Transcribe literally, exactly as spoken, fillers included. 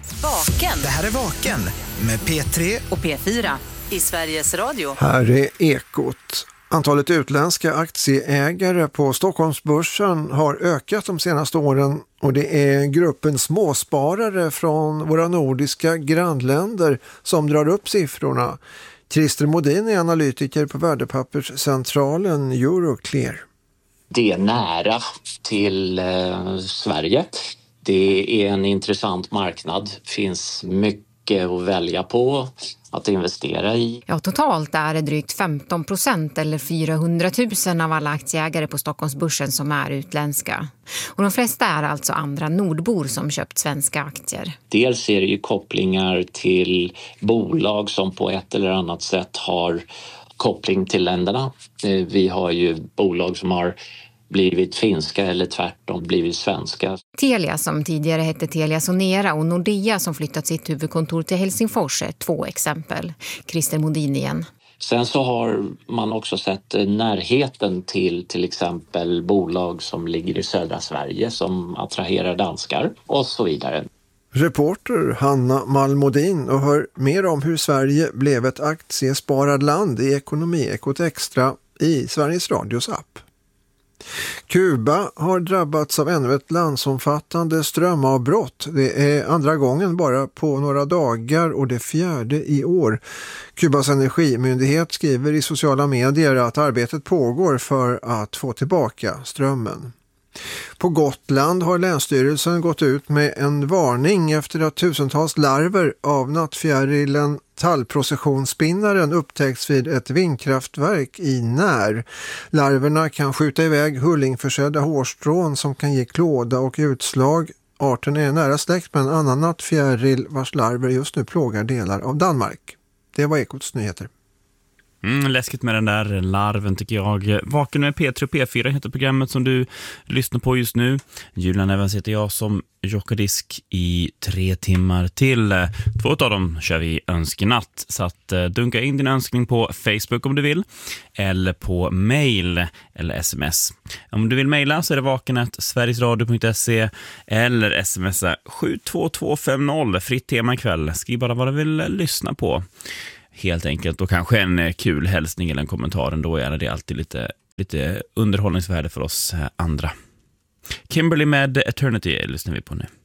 Vaken. Det här är Vaken med P tre och P fyra i Sveriges Radio. Här är Ekot. Antalet utländska aktieägare på Stockholmsbörsen har ökat de senaste åren och det är gruppen småsparare från våra nordiska grannländer som drar upp siffrorna. Christer Modin är analytiker på värdepapperscentralen Euroclear. Det är nära till eh, Sverige. Det är en intressant marknad. Det finns mycket att välja på, att investera i. Ja, totalt är det drygt femton procent eller fyrahundratusen av alla aktieägare på Stockholmsbörsen som är utländska. Och de flesta är alltså andra nordbor som köpt svenska aktier. Dels är det ju kopplingar till bolag som på ett eller annat sätt har koppling till länderna. Vi har ju bolag som har blivit finska eller tvärtom blivit svenska. Telia som tidigare hette Telia Sonera och Nordea som flyttat sitt huvudkontor till Helsingfors är två exempel. Christer Modin igen. Sen så har man också sett närheten till till exempel bolag som ligger i södra Sverige som attraherar danskar och så vidare. Reporter Hanna Malmodin och hör mer om hur Sverige blev ett aktiesparad land i Ekonomiekot Extra i Sveriges Radios app. Kuba har drabbats av ännu ett landsomfattande strömavbrott. Det är andra gången bara på några dagar och det fjärde i år. Kubas energimyndighet skriver i sociala medier att arbetet pågår för att få tillbaka strömmen. På Gotland har Länsstyrelsen gått ut med en varning efter att tusentals larver av nattfjärilen tallprocessionsspinnaren upptäckts vid ett vindkraftverk i När. Larverna kan skjuta iväg hullingförsedda hårstrån som kan ge klåda och utslag. Arten är nära släkt med en annan nattfjäril vars larver just nu plågar delar av Danmark. Det var Ekots nyheter. Mm, läskigt med den där larven tycker jag. Vaken med P tre och P fyra heter programmet som du lyssnar på just nu. Julian Evans heter jag som jockadisk i tre timmar till. Två av dem kör vi önskenatt. Så att uh, dunka in din önskning på Facebook om du vill. Eller på mail eller sms. Om du vill mejla så är det vakenet sverigesradio punkt se eller smsa sju två två fem noll. Fritt tema ikväll. Skriv bara vad du vill lyssna på. Helt enkelt, och kanske en kul hälsning eller en kommentar, då är det alltid lite, lite underhållningsvärde för oss andra. Kimberly med Eternity lyssnar vi på nu.